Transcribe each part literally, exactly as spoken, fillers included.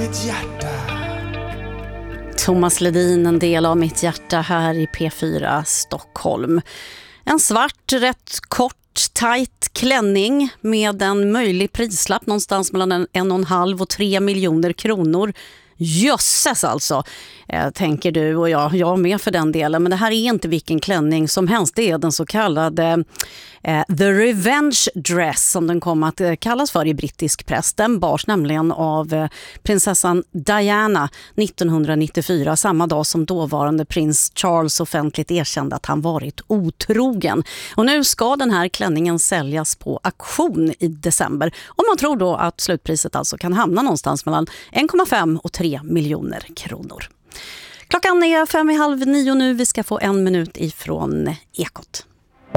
mitt hjärta. Thomas Ledin, en del av mitt hjärta här i P fyra Stockholm. En svart, rätt kort, tajt klänning med en möjlig prislapp någonstans mellan en, en och en halv och tre miljoner kronor. Jösses alltså, eh, tänker du och jag, jag med för den delen. Men det här är inte vilken klänning som helst. Det är den så kallade eh, The Revenge Dress som den kom att eh, kallas för i brittisk press. Den bars nämligen av eh, prinsessan Diana nittonhundranittiofyra, samma dag som dåvarande prins Charles offentligt erkände att han varit otrogen. Och nu ska den här klänningen säljas på auktion i december. Och man tror då att slutpriset alltså kan hamna någonstans mellan en komma fem och tre miljoner kronor. Klockan är fem i halv nio nu. Vi ska få en minut ifrån Ekot.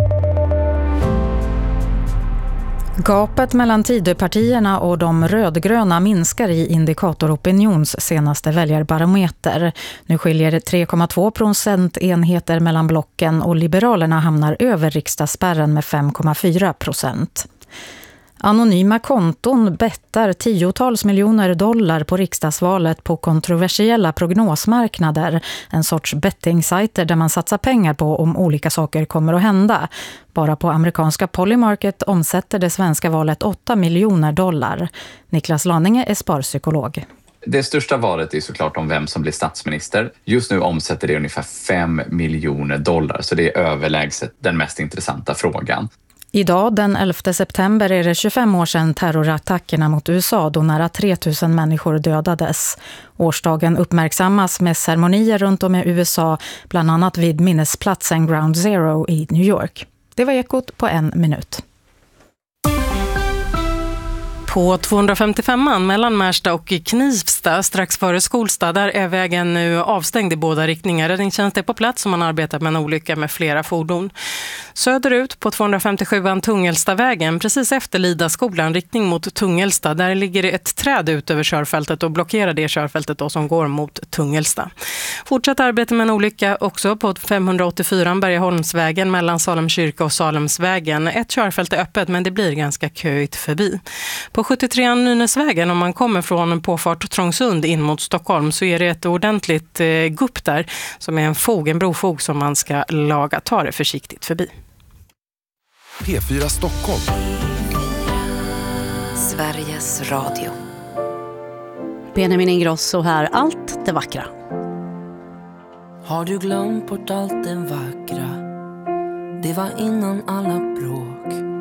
Gapet mellan Tidöpartierna och de rödgröna minskar i Indikator Opinions senaste väljarbarometer. Nu skiljer tre komma två procentenheter mellan blocken och Liberalerna hamnar över riksdagsspärren med fem komma fyra procent. Anonyma konton bettar tiotals miljoner dollar på riksdagsvalet på kontroversiella prognosmarknader, en sorts bettingsajter där man satsar pengar på om olika saker kommer att hända. Bara på amerikanska Polymarket omsätter det svenska valet åtta miljoner dollar. Niklas Lanninge är sparpsykolog. Det största valet är såklart om vem som blir statsminister. Just nu omsätter det ungefär fem miljoner dollar, så det är överlägset den mest intressanta frågan. Idag den elfte september är det tjugofem år sedan terrorattackerna mot U S A då nära tre tusen människor dödades. Årsdagen uppmärksammas med ceremonier runt om i U S A, bland annat vid minnesplatsen Ground Zero i New York. Det var Ekot på en minut. På tvåhundrafemtiofem mellan Märsta och Knivsta strax före Skolstad, där är vägen nu avstängd i båda riktningar. Räddningstjänst är på plats som man arbetar med en olycka med flera fordon. Söderut på tvåhundrafemtiosju Tungelstavägen, precis efter Lidaskolan, riktning mot Tungelsta. Där ligger det ett träd ut över körfältet och blockerar det körfältet då som går mot Tungelsta. Fortsatt arbete med en olycka också på femhundraåttiofyra Bergaholmsvägen mellan Salemkyrka och Salemsvägen. Ett körfält är öppet men det blir ganska köigt förbi. På sjuttiotre Nynäsvägen, om man kommer från påfart Trångsund in mot Stockholm, så är det ett ordentligt eh, gupp där som är en fog, en brofog som man ska laga. Ta det försiktigt förbi. P fyra Stockholm. Sveriges Radio. Benjamin Ingrosso här, allt det vackra. Har du glömt bort allt det vackra? Det var innan alla bråk.